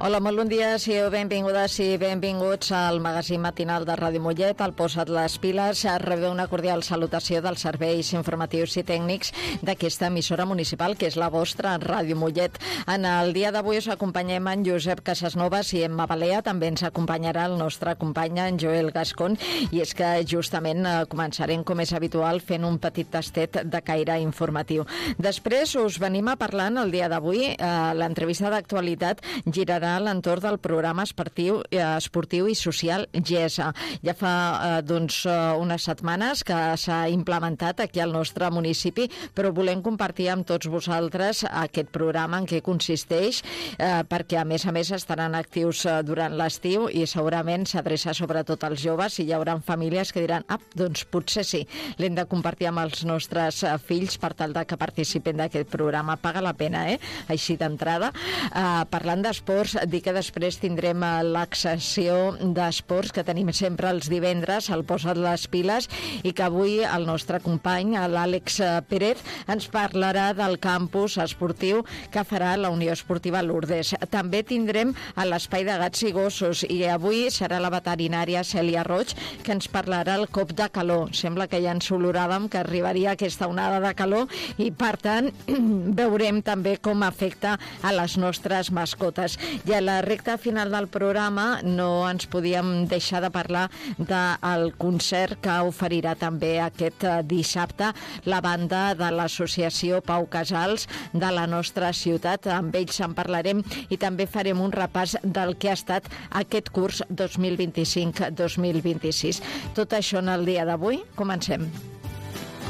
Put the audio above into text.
Hola, molt bon dia, sigueu benvingudes i benvinguts al magazín matinal de Ràdio Mollet, al Posa't les piles. Rebeu una cordial salutació dels serveis informatius i tècnics d'aquesta emissora municipal, que és la vostra, Ràdio Mollet. En el dia d'avui us acompanyem en Josep Casasnovas i Emma Balea. També ens acompanyarà el nostre company, en Joel Gascon, i és que justament començarem, com és habitual, fent un petit tastet de caire informatiu. Després us venim a parlar el dia d'avui. L'entrevista d'actualitat girarà a l'entorn del programa esportiu i social GESA. Ja fa unes setmanes que s'ha implementat aquí al nostre municipi, però volem compartir amb tots vosaltres aquest programa, en què consisteix, perquè a més estaran actius durant l'estiu i segurament s'adreça sobretot als joves, i hi haurà famílies que diran, doncs potser sí, l'hem de compartir amb els nostres fills per tal de que participin d'aquest programa. Paga la pena, així d'entrada. Parlant d'esports, dir que després tindrem l'excessió d'esports que tenim sempre els divendres, al Posa't les piles, i que avui el nostre company, l'Àlex Pérez, ens parlarà del campus esportiu que farà la Unió Esportiva Lourdes. També tindrem a l'espai de gats i gossos, i avui serà la veterinària Cèlia Roig que ens parlarà el cop de calor. Sembla que ja ens oloràvem que arribaria aquesta onada de calor, i per tant veurem també com afecta a les nostres mascotes. I a la recta final del programa no ens podíem deixar de parlar del concert que oferirà també aquest dissabte la banda de l'associació Pau Casals de la nostra ciutat. Amb ells en parlarem i també farem un repàs del que ha estat aquest curs 2025-2026. Tot això en el dia d'avui. Comencem.